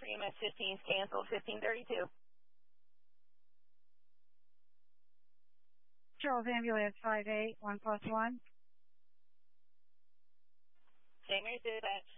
EMS 15's canceled, 1532. Charles Ambulance 58, 1+1. Same here, dispatch.